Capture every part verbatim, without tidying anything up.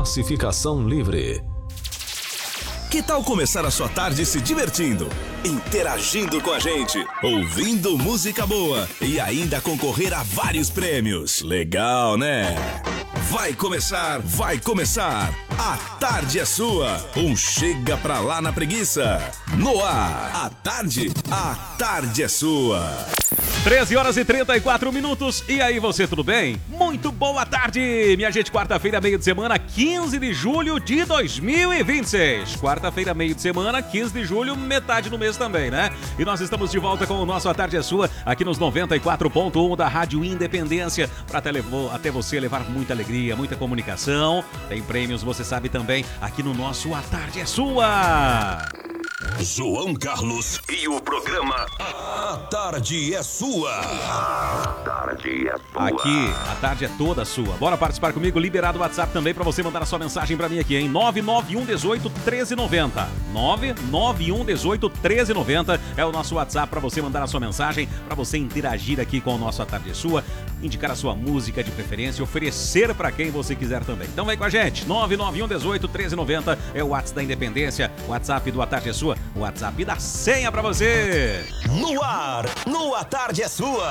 Classificação livre. Que tal começar a sua tarde se divertindo, interagindo com a gente, ouvindo música boa e ainda concorrer a vários prêmios? Legal, né? Vai começar, vai começar. A tarde é sua. Um chega pra lá na preguiça. No ar, a tarde, a tarde é sua. treze horas e trinta e quatro minutos. E aí, você, tudo bem? Muito boa tarde, minha gente. Quarta-feira, meio de semana, quinze de julho de dois mil e vinte e seis. Quarta-feira, meio de semana, quinze de julho, metade do mês também, né? E nós estamos de volta com o nosso A Tarde é Sua, aqui nos noventa e quatro ponto um da Rádio Independência, para até, até você levar muita alegria, muita comunicação. Tem prêmios, você sabe também, aqui no nosso A Tarde é Sua. João Carlos e o programa A Tarde é Sua. A Tarde é Sua. Aqui, a tarde é toda sua. Bora participar comigo, liberado o WhatsApp também para você mandar a sua mensagem para mim aqui, hein? nove nove um um oito, um três nove zero. nove nove um um oito, um três nove zero é o nosso WhatsApp para você mandar a sua mensagem, para você interagir aqui com o nosso A Tarde é Sua, indicar a sua música de preferência, oferecer para quem você quiser também. Então vem com a gente, nove nove um um oito, um três nove zero é o WhatsApp da Independência, o WhatsApp do A Tarde é Sua, o WhatsApp da senha para você. No ar, no A Tarde é Sua,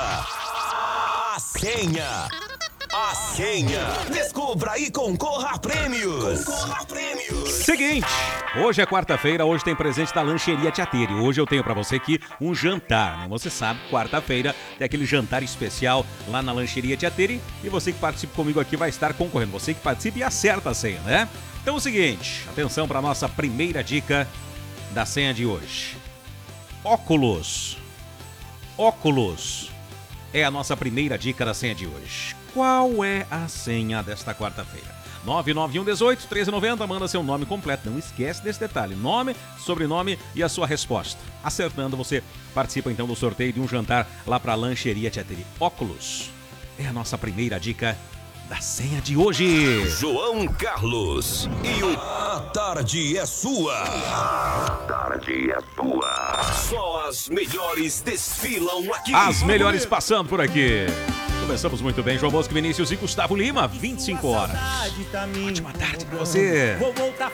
a senha. A senha. Descubra e concorra a prêmios. Concorra a prêmios. Seguinte, hoje é quarta-feira, hoje tem presente da Lancheria Tiateri. Hoje eu tenho pra você aqui um jantar, né? Você sabe, quarta-feira tem aquele jantar especial lá na Lancheria Tiateri. E você que participa comigo aqui vai estar concorrendo. Você que participa e acerta a senha, né? Então é o seguinte, atenção pra nossa primeira dica da senha de hoje. Óculos. Óculos é a nossa primeira dica da senha de hoje. Qual é a senha desta quarta-feira? nove nove um um oito, um três nove zero, manda seu nome completo. Não esquece desse detalhe. Nome, sobrenome e a sua resposta. Acertando, você participa então do sorteio de um jantar lá para a Lancheria Tiateri. Óculos é a nossa primeira dica da senha de hoje. João Carlos e o A Tarde é Sua. A Tarde é Sua. Só as melhores desfilam aqui. As melhores passando por aqui. Começamos muito bem, João Bosco, Vinícius e Gustavo Lima, vinte e cinco horas. Ótima tarde pra você. Vou voltar